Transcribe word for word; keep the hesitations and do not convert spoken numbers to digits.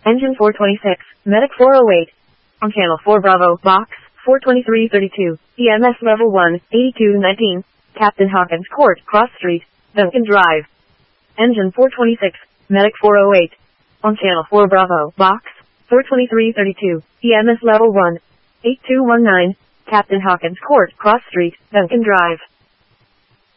Engine four twenty-six, Medic four oh eight. On Channel four Bravo, Box, four twenty-three thirty-two, E M S Level one, eighty-two nineteen, Captain Hawkins Court, Cross Street, Duncan Drive. Engine four twenty-six, Medic four oh eight. On Channel four Bravo, Box, four twenty-three thirty-two, E M S Level one, eighty-two nineteen, Captain Hawkins Court, Cross Street, Duncan Drive.